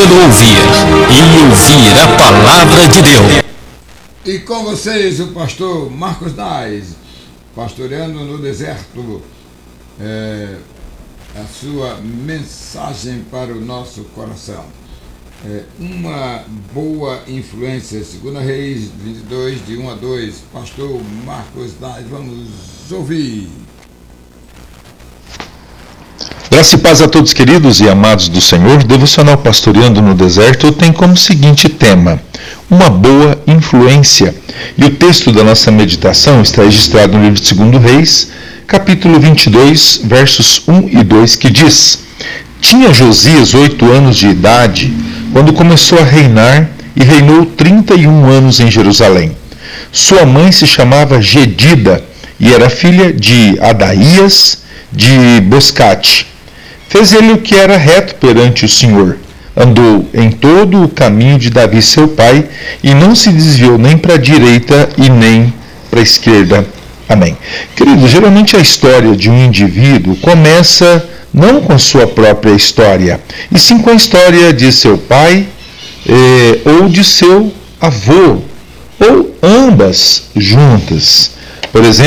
pelo ouvir, e ouvir a palavra de Deus. E com vocês o pastor Marcos Nais, pastoreando no deserto, a sua mensagem para o nosso coração. Uma boa influência, 2 Reis 22, de 1 a 2, pastor Marcos Nais, vamos ouvir. Graça e paz a todos, queridos e amados do Senhor. Devocional Pastoreando no Deserto tem como seguinte tema: uma boa influência. E o texto da nossa meditação está registrado no livro de 2 Reis, capítulo 22, versos 1 e 2, que diz: Tinha Josias 8 anos de idade quando começou a reinar e reinou 31 anos em Jerusalém. Sua mãe se chamava Gedida e era filha de Adaías de Boscate. Fez ele o que era reto perante o Senhor. Andou em todo o caminho de Davi seu pai e não se desviou nem para a direita e nem para a esquerda. Amém. Querido, geralmente a história de um indivíduo começa não com sua própria história, e sim com a história de seu pai ou de seu avô, ou ambas juntas. Por exemplo,